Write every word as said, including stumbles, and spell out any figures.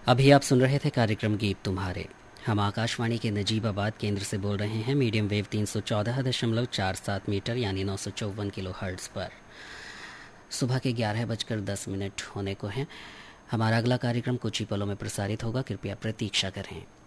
अभी आप सुन रहे थे कार्यक्रम गीत तुम्हारे। हम आकाशवाणी के नजीबाबाद केंद्र से बोल रहे हैं मीडियम वेव तीन सौ चौदह दशमलव चार सात मीटर यानी नौ सौ चौवन किलो हर्ट्ज पर। सुबह के ग्यारह बजकर दस मिनट होने को हैं। हमारा अगला कार्यक्रम कुछ ही पलों में प्रसारित होगा, कृपया प्रतीक्षा करें।